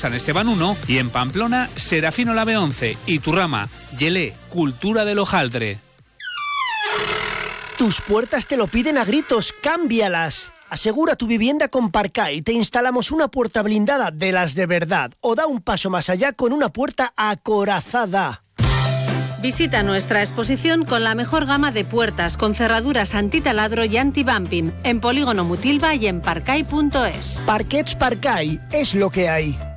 San Esteban 1 y en Pamplona, Serafino Lave 11 y Turrama, Yelé, Cultura del Hojaldre. Tus puertas te lo piden a gritos, cámbialas. Asegura tu vivienda con Parcay. Te instalamos una puerta blindada de las de verdad o da un paso más allá con una puerta acorazada. Visita nuestra exposición con la mejor gama de puertas con cerraduras antitaladro y anti-bumping en Polígono Mutilva y en parcay.es. Parquets Parcay es lo que hay.